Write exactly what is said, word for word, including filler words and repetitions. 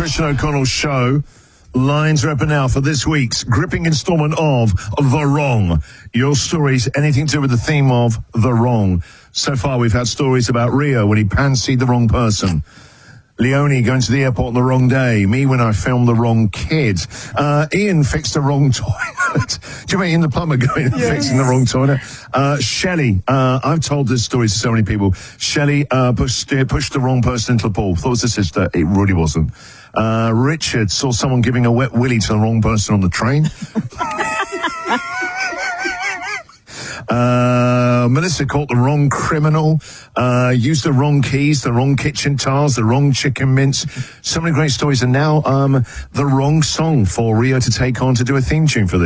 Christian O'Connell's show. Lines are open now for this week's gripping instalment of The Wrong. Your stories, anything to do with the theme of The Wrong. So far, we've had stories about Rio when he pansied the wrong person. Leonie going to the airport on the wrong day. Me when I filmed the wrong kid. Uh, Ian fixed the wrong toilet. Do you mean Ian the plumber going and yes. fixing the wrong toilet? Uh, Shelley, uh, I've told this story to so many people. Shelley uh, pushed, uh, pushed the wrong person into the pool. Thought it was a sister. It really wasn't. Uh, Richard saw someone giving a wet willy to the wrong person on the train. Uh, Melissa caught the wrong criminal, uh, used the wrong keys, the wrong kitchen tiles, the wrong chicken mince. So many great stories. And now, um, the wrong song for Rio to take on to do a theme tune for this.